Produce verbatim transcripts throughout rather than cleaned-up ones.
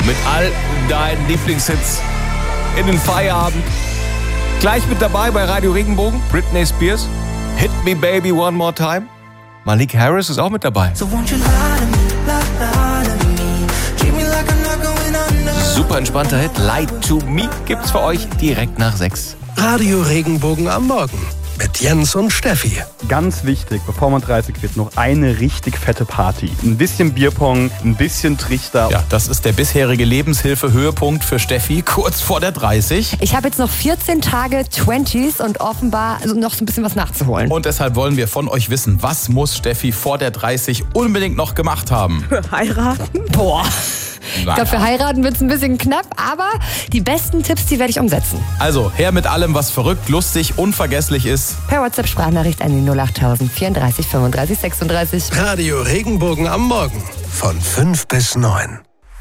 mit all deinen Lieblingshits in den Feierabend. Gleich mit dabei bei Radio Regenbogen, Britney Spears, Hit Me Baby One More Time. Malik Harris ist auch mit dabei. Super entspannter Hit, Lie to Me, gibt's für euch direkt nach sechs. Radio Regenbogen am Morgen mit Jens und Steffi. Ganz wichtig, bevor man dreißig wird, noch eine richtig fette Party. Ein bisschen Bierpong, ein bisschen Trichter. Ja, das ist der bisherige Lebenshilfe-Höhepunkt für Steffi, kurz vor der dreißig. Ich habe jetzt noch vierzehn Tage Twenties und offenbar noch so ein bisschen was nachzuholen. Und deshalb wollen wir von euch wissen, was muss Steffi vor der dreißig unbedingt noch gemacht haben? Heiraten? Boah. Ich glaube, für heiraten wird es ein bisschen knapp, aber die besten Tipps, die werde ich umsetzen. Also, her mit allem, was verrückt, lustig, unvergesslich ist. Per WhatsApp-Sprachnachricht an die null acht vierunddreißig fünfunddreißig sechsunddreißig. Radio Regenbogen am Morgen von fünf bis neun.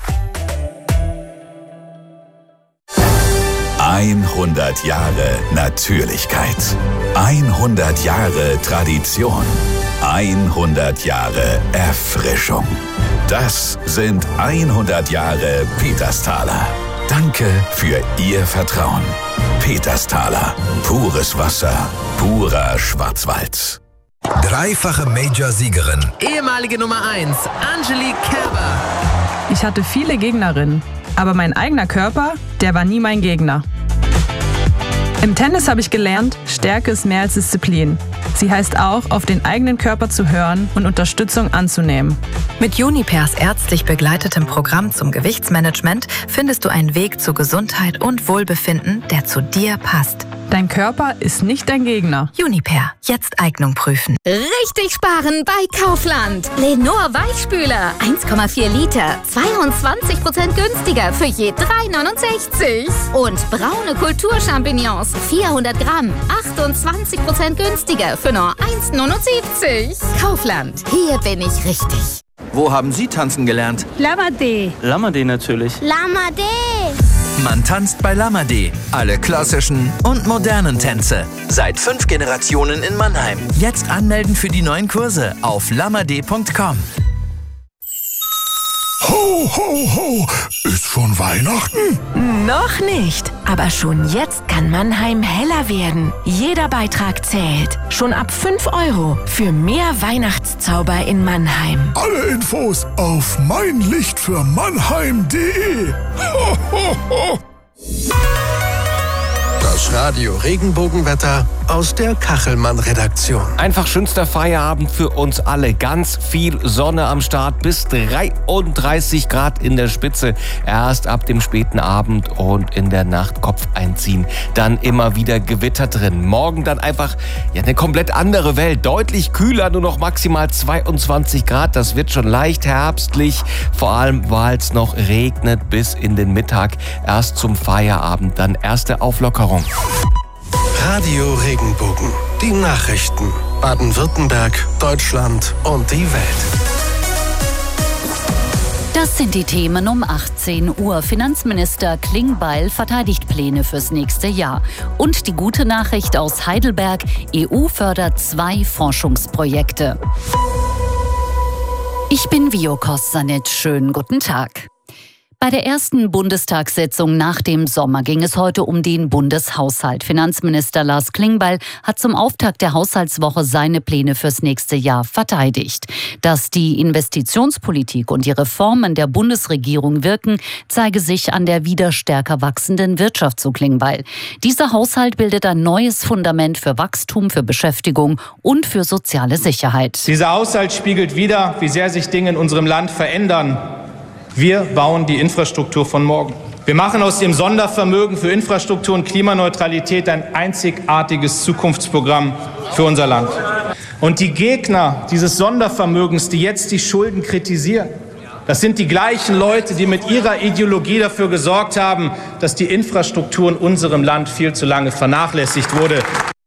hundert Jahre Natürlichkeit. hundert Jahre Tradition. hundert Jahre Erfrischung. Das sind hundert Jahre Petersthaler. Danke für Ihr Vertrauen. Petersthaler. Pures Wasser. Purer Schwarzwald. Dreifache Major-Siegerin. Ehemalige Nummer eins, Angelique Kerber. Ich hatte viele Gegnerinnen, aber mein eigener Körper, der war nie mein Gegner. Im Tennis habe ich gelernt, Stärke ist mehr als Disziplin. Sie heißt auch, auf den eigenen Körper zu hören und Unterstützung anzunehmen. Mit Junipers ärztlich begleitetem Programm zum Gewichtsmanagement findest du einen Weg zu Gesundheit und Wohlbefinden, der zu dir passt. Dein Körper ist nicht dein Gegner. Juniper, jetzt Eignung prüfen. Richtig sparen bei Kaufland. Lenor Weichspüler, eins Komma vier Liter, zweiundzwanzig Prozent günstiger für je drei neunundsechzig. Und braune Kulturchampignons, vierhundert Gramm, achtundzwanzig Prozent günstiger für nur eins neunundsiebzig. Kaufland, hier bin ich richtig. Wo haben Sie tanzen gelernt? Lamade. Lamade natürlich. Lamade. Man tanzt bei Lamade. Alle klassischen und modernen Tänze. Seit fünf Generationen in Mannheim. Jetzt anmelden für die neuen Kurse auf lamade punkt com. Ho, ho, ho! Ist schon Weihnachten? Noch nicht, aber schon jetzt kann Mannheim heller werden. Jeder Beitrag zählt. Schon ab fünf Euro für mehr Weihnachtszauber in Mannheim. Alle Infos auf meinlichtfürmannheim punkt de. Ho, ho, ho! Das Radio Regenbogenwetter aus der Kachelmann-Redaktion. Einfach schönster Feierabend für uns alle. Ganz viel Sonne am Start, bis dreiunddreißig Grad in der Spitze. Erst ab dem späten Abend und in der Nacht Kopf einziehen. Dann immer wieder Gewitter drin. Morgen dann einfach ja, eine komplett andere Welt. Deutlich kühler, nur noch maximal zweiundzwanzig Grad. Das wird schon leicht herbstlich. Vor allem, weil es noch regnet bis in den Mittag. Erst zum Feierabend dann erste Auflockerung. Radio Regenbogen. Die Nachrichten. Baden-Württemberg, Deutschland und die Welt. Das sind die Themen um achtzehn Uhr. Finanzminister Klingbeil verteidigt Pläne fürs nächste Jahr. Und die gute Nachricht aus Heidelberg: E U fördert zwei Forschungsprojekte. Ich bin Vio Kossanitsch. Schönen guten Tag. Bei der ersten Bundestagssitzung nach dem Sommer ging es heute um den Bundeshaushalt. Finanzminister Lars Klingbeil hat zum Auftakt der Haushaltswoche seine Pläne fürs nächste Jahr verteidigt. Dass die Investitionspolitik und die Reformen der Bundesregierung wirken, zeige sich an der wieder stärker wachsenden Wirtschaft, so Klingbeil. Dieser Haushalt bildet ein neues Fundament für Wachstum, für Beschäftigung und für soziale Sicherheit. Dieser Haushalt spiegelt wider, wie sehr sich Dinge in unserem Land verändern. Wir bauen die Infrastruktur von morgen. Wir machen aus dem Sondervermögen für Infrastruktur und Klimaneutralität ein einzigartiges Zukunftsprogramm für unser Land. Und die Gegner dieses Sondervermögens, die jetzt die Schulden kritisieren, das sind die gleichen Leute, die mit ihrer Ideologie dafür gesorgt haben, dass die Infrastruktur in unserem Land viel zu lange vernachlässigt wurde.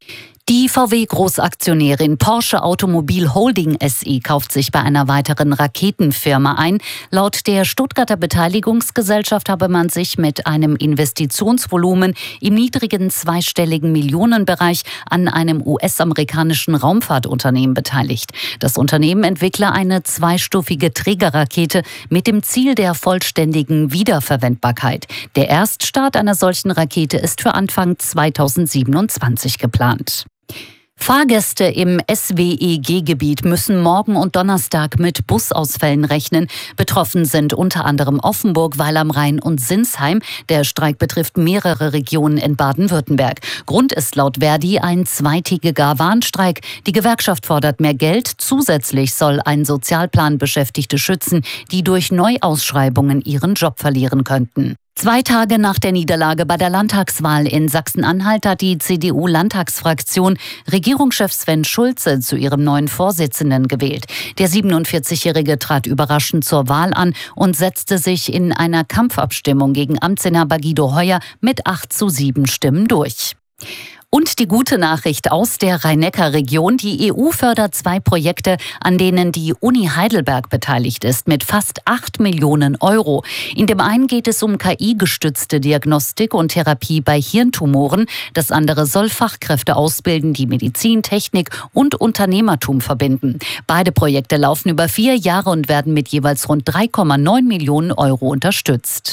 Die V W-Großaktionärin Porsche Automobil Holding S E kauft sich bei einer weiteren Raketenfirma ein. Laut der Stuttgarter Beteiligungsgesellschaft habe man sich mit einem Investitionsvolumen im niedrigen zweistelligen Millionenbereich an einem U S-amerikanischen Raumfahrtunternehmen beteiligt. Das Unternehmen entwickle eine zweistufige Trägerrakete mit dem Ziel der vollständigen Wiederverwendbarkeit. Der Erststart einer solchen Rakete ist für Anfang zweitausendsiebenundzwanzig geplant. Fahrgäste im S W E G-Gebiet müssen morgen und Donnerstag mit Busausfällen rechnen. Betroffen sind unter anderem Offenburg, Weil am Rhein und Sinsheim. Der Streik betrifft mehrere Regionen in Baden-Württemberg. Grund ist laut Verdi ein zweitägiger Warnstreik. Die Gewerkschaft fordert mehr Geld. Zusätzlich soll ein Sozialplan Beschäftigte schützen, die durch Neuausschreibungen ihren Job verlieren könnten. Zwei Tage nach der Niederlage bei der Landtagswahl in Sachsen-Anhalt hat die C D U-Landtagsfraktion Regierungschef Sven Schulze zu ihrem neuen Vorsitzenden gewählt. Der siebenundvierzigjährige trat überraschend zur Wahl an und setzte sich in einer Kampfabstimmung gegen Amtsinhaber Guido Heuer mit acht zu sieben Stimmen durch. Und die gute Nachricht aus der Rhein-Neckar-Region. Die E U fördert zwei Projekte, an denen die Uni Heidelberg beteiligt ist, mit fast acht Millionen Euro. In dem einen geht es um K I-gestützte Diagnostik und Therapie bei Hirntumoren. Das andere soll Fachkräfte ausbilden, die Medizin, Technik und Unternehmertum verbinden. Beide Projekte laufen über vier Jahre und werden mit jeweils rund drei Komma neun Millionen Euro unterstützt.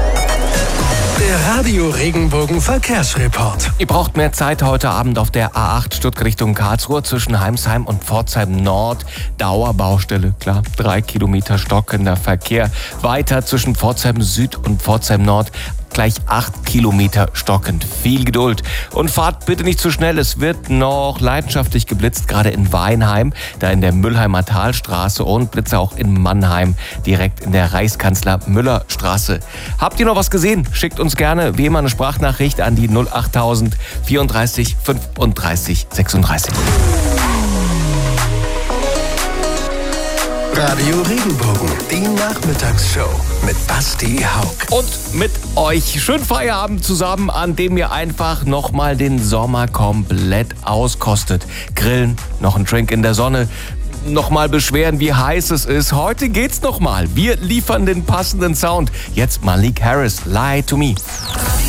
Der Radio Regenbogen Verkehrsreport. Ihr braucht mehr Zeit heute Abend auf der A acht Stuttgart Richtung Karlsruhe zwischen Heimsheim und Pforzheim Nord. Dauerbaustelle, klar, drei Kilometer stockender Verkehr. Weiter zwischen Pforzheim Süd und Pforzheim Nord. Gleich acht Kilometer stockend. Viel Geduld. Und fahrt bitte nicht zu schnell. Es wird noch leidenschaftlich geblitzt, gerade in Weinheim, da in der Müllheimer Talstraße und Blitze auch in Mannheim, direkt in der Reichskanzler-Müller-Straße. Habt ihr noch was gesehen? Schickt uns gerne wie immer eine Sprachnachricht an die null achttausend vierunddreißig fünfunddreißig sechsunddreißig. Radio Regenbogen, die Nachmittagsshow mit Basti Haug. Und mit euch. Schönen Feierabend zusammen, an dem ihr einfach nochmal den Sommer komplett auskostet. Grillen, noch ein Drink in der Sonne, nochmal beschweren, wie heiß es ist. Heute geht's nochmal. Wir liefern den passenden Sound. Jetzt Malik Harris, Lie to Me.